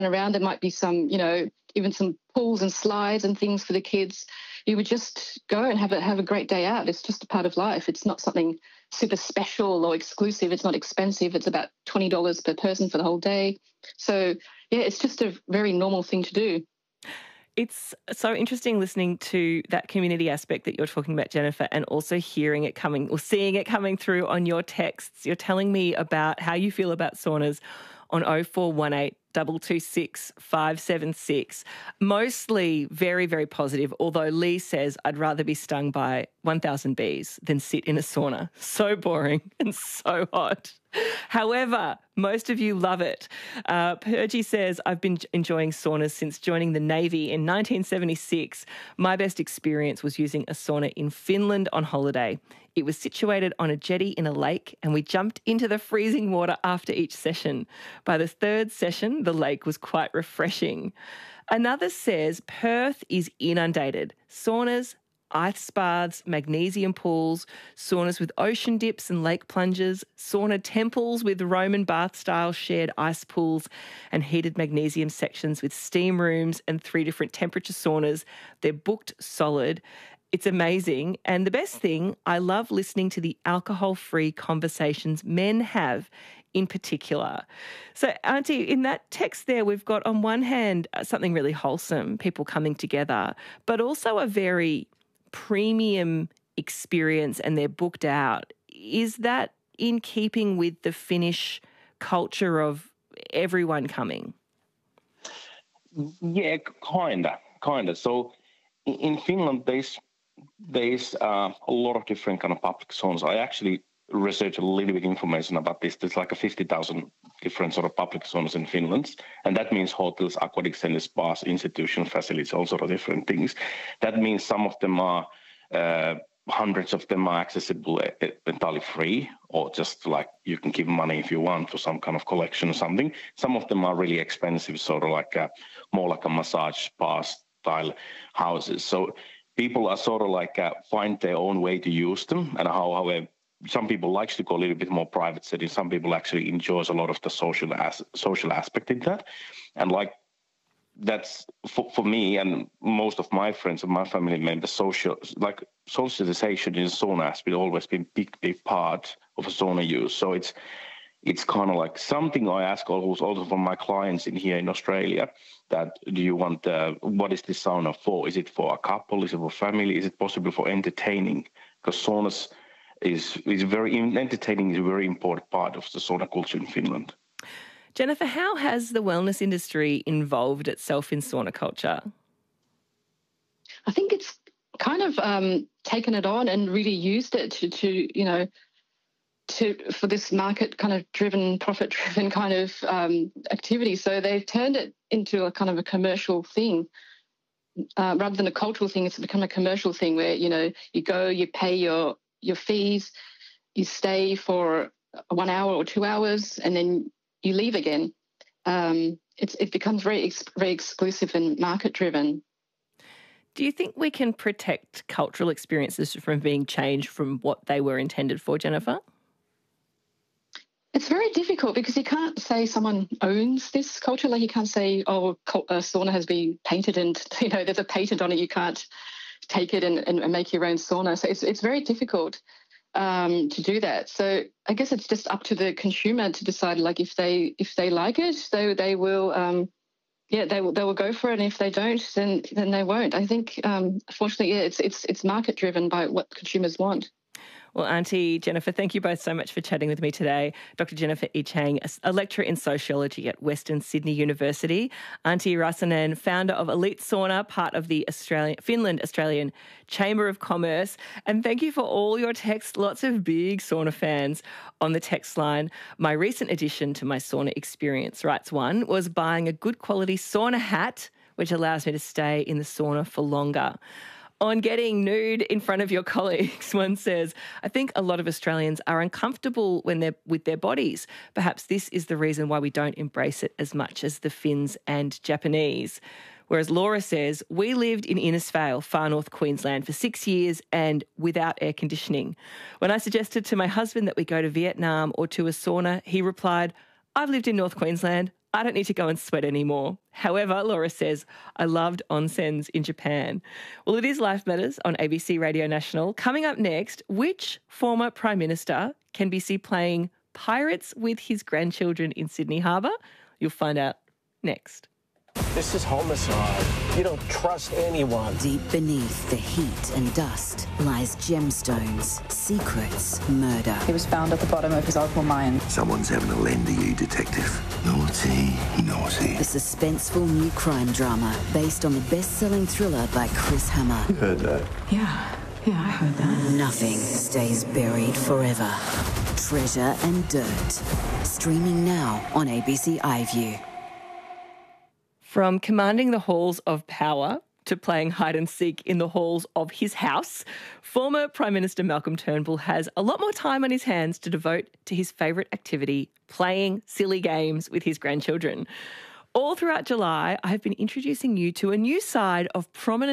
around. There might be some, even some pools and slides and things for the kids. You would just go and have a great day out. It's just a part of life. It's not something super special or exclusive. It's not expensive. It's about $20 per person for the whole day. So, yeah, it's just a very normal thing to do. It's so interesting listening to that community aspect that you're talking about, Jennifer, and also hearing it coming or seeing it coming through on your texts. You're telling me about how you feel about saunas on 0418 226 576. Mostly very, very positive, although Lee says, I'd rather be stung by 1,000 bees than sit in a sauna. So boring and so hot. However, most of you love it. Purgy says, I've been enjoying saunas since joining the Navy in 1976. My best experience was using a sauna in Finland on holiday. It was situated on a jetty in a lake, and we jumped into the freezing water after each session. By the third session, the lake was quite refreshing. Another says Perth is inundated. Saunas, ice baths, magnesium pools, saunas with ocean dips and lake plunges, sauna temples with Roman bath-style shared ice pools and heated magnesium sections with steam rooms and 3 different temperature saunas. They're booked solid. It's amazing. And the best thing, I love listening to the alcohol-free conversations men have in particular. So, Auntie, in that text there, we've got on one hand something really wholesome, people coming together, but also a very premium experience and they're booked out. Is that in keeping with the Finnish culture of everyone coming? Yeah, kinda. So in Finland, there's a lot of different kind of public zones. I actually researched a little bit information about this. There's like a 50,000 different sort of public zones in Finland, and that means hotels, aquatic centers, spas, institutional facilities, all sort of different things. That means some of them are, hundreds of them are accessible entirely free, or just like you can give money if you want for some kind of collection or something. Some of them are really expensive, sort of like more like a massage spa style houses. So people are sort of like find their own way to use them, and however some people like to go a little bit more private setting. Some people actually enjoys a lot of the social aspect in that, and like that's for me and most of my friends and my family members. Socialization in sauna has always been big part of a sauna use. So it's kind of like something I ask also from my clients in here in Australia, that do you want, what is this sauna for? Is it for a couple? Is it for family? Is it possible for entertaining? Because saunas is very entertaining is a very important part of the sauna culture in Finland. Jennifer, how has the wellness industry involved itself in sauna culture? I think it's kind of taken it on and really used it for this market kind of driven, profit driven kind of activity. So they've turned it into a kind of a commercial thing. Rather than a cultural thing, it's become a commercial thing where, you go, you pay your fees, you stay for 1 hour or 2 hours, and then you leave again. It becomes very exclusive and market driven. Do you think we can protect cultural experiences from being changed from what they were intended for, Jennifer? It's very difficult because you can't say someone owns this culture. Like you can't say, a sauna has been painted and, there's a patent on it. You can't take it and make your own sauna. So it's very difficult to do that. So I guess it's just up to the consumer to decide, like if they like it, they will they will go for it, and if they don't, then they won't. I think unfortunately, it's market driven by what consumers want. Well, Auntie Jennifer, thank you both so much for chatting with me today. Dr. Jennifer E. Chang, a lecturer in sociology at Western Sydney University. Antti Räsänen, founder of Elite Sauna, part of the Finland Australian Chamber of Commerce. And thank you for all your texts. Lots of big sauna fans on the text line. My recent addition to my sauna experience, writes one, was buying a good quality sauna hat, which allows me to stay in the sauna for longer. On getting nude in front of your colleagues, one says, I think a lot of Australians are uncomfortable when they're with their bodies. Perhaps this is the reason why we don't embrace it as much as the Finns and Japanese. Whereas Laura says, we lived in Innisfail, far north Queensland, for 6 years and without air conditioning. When I suggested to my husband that we go to Vietnam or to a sauna, he replied, I've lived in North Queensland. I don't need to go and sweat anymore. However, Laura says, I loved onsens in Japan. Well, it is Life Matters on ABC Radio National. Coming up next, which former Prime Minister can be seen playing pirates with his grandchildren in Sydney Harbour? You'll find out next. This is homicide. You don't trust anyone. Deep beneath the heat and dust lies gemstones, secrets, murder. He was found at the bottom of his opal mine. Someone's having a lend to you, detective. Naughty, naughty. The suspenseful new crime drama based on the best-selling thriller by Chris Hammer. You heard that? Yeah, I heard that. Nothing stays buried forever. Treasure and Dirt. Streaming now on ABC iView. From commanding the halls of power to playing hide and seek in the halls of his house, former Prime Minister Malcolm Turnbull has a lot more time on his hands to devote to his favourite activity, playing silly games with his grandchildren. All throughout July, I have been introducing you to a new side of prominent